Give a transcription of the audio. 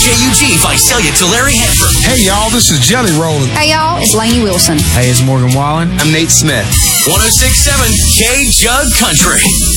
KJUG, Visalia, Tulare, Hanford. Hey, y'all, this is Jelly Roll. Hey, y'all, it's Lainey Wilson. Hey, it's Morgan Wallen. I'm Nate Smith. 106.7 K-Jug Country.